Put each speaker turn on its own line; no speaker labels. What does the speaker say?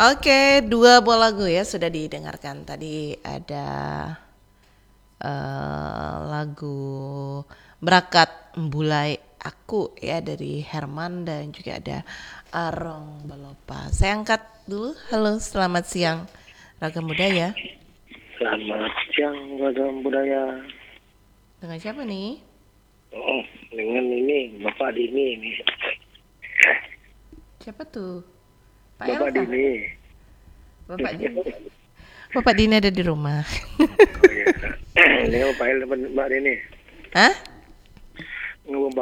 Oke, dua buah lagu ya sudah didengarkan. Tadi ada lagu Berakat Mbulai Aku ya dari Herman dan juga ada Arong Balopa. Saya angkat dulu. Halo, selamat siang Ragam Budaya.
Selamat siang Ragam Budaya.
Dengan siapa nih?
Oh, dengan ini Bapak Dini ini.
Siapa tuh? Pak
Bapak
Elsa?
Dini.
Bapak Dini. Bapak Dini ada di rumah.
Oh iya. Ini Pak El Mbak Dini.
Hah?
Ngomong